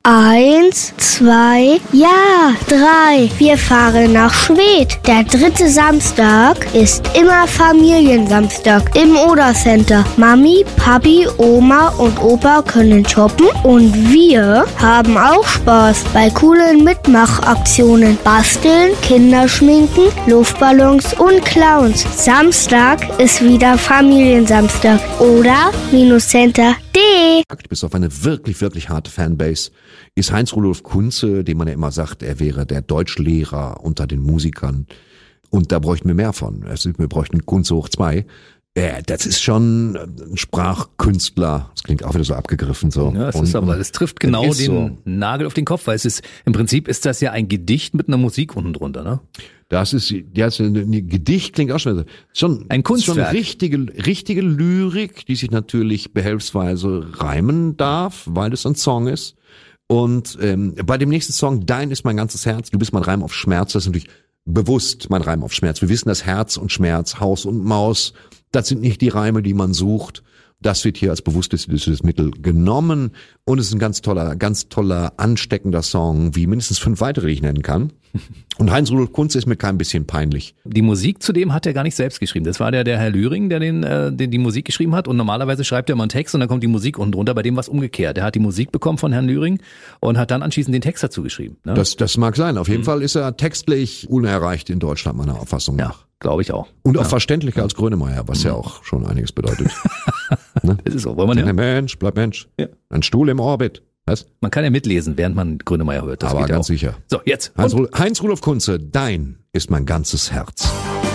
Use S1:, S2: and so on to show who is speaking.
S1: 1, 2, ja, 3. Wir fahren nach Schwedt. Der 3. Samstag ist immer Familiensamstag im Oder-Center. Mami, Papi, Oma und Opa können shoppen und wir haben auch Spaß bei coolen Mitmachaktionen. Basteln, Kinderschminken, Luftballons und Clowns. Samstag ist wieder Familiensamstag. Oder-Center.de.
S2: Bis auf eine wirklich, wirklich harte Fanbase ist Heinz-Rudolf Kunze, dem man ja immer sagt, er wäre der Deutschlehrer unter den Musikern. Und da bräuchten wir mehr von. Also wir bräuchten Kunze hoch 2. Das ist schon ein Sprachkünstler. Das klingt auch wieder so abgegriffen so.
S3: Ja, das trifft genau den Nagel auf den Kopf, weil im Prinzip ist das ja ein Gedicht mit einer Musik unten drunter, ne?
S2: Das ist, ein Gedicht klingt auch schon
S3: ein Kunstwerk.
S2: Schon richtige Lyrik, die sich natürlich behelfsweise reimen darf, weil es ein Song ist. Und bei dem nächsten Song, Dein ist mein ganzes Herz, du bist mein Reim auf Schmerz, das ist natürlich bewusst mein Reim auf Schmerz. Wir wissen, dass Herz und Schmerz, Haus und Maus, das sind nicht die Reime, die man sucht. Das wird hier als bewusstes Mittel genommen und es ist ein ganz toller, ansteckender Song, wie mindestens 5 weitere, die ich nennen kann. Und Heinz-Rudolf Kunze ist mir kein bisschen peinlich.
S3: Die Musik zudem hat er gar nicht selbst geschrieben. Das war der Herr Lühring, der die Musik geschrieben hat. Und normalerweise schreibt er immer einen Text und dann kommt die Musik unten drunter. Bei dem war es umgekehrt. Er hat die Musik bekommen von Herrn Lühring und hat dann anschließend den Text dazu geschrieben. Ne?
S2: Das mag sein. Auf jeden Fall ist er textlich unerreicht in Deutschland, meiner Auffassung nach.
S3: Ja, glaube ich auch.
S2: Und auch verständlicher als Grönemeyer, was ja auch schon einiges bedeutet. Ne?
S3: Das ist so. Wollen wir
S2: ja. Mensch, bleib Mensch. Ja. Ein Stuhl im Orbit. Was?
S3: Man kann ja mitlesen, während man Grönemeyer hört. Das
S2: aber
S3: geht
S2: ganz
S3: auch.
S2: Sicher.
S3: So, jetzt.
S2: Heinz-Rudolf Kunze, dein ist mein ganzes Herz.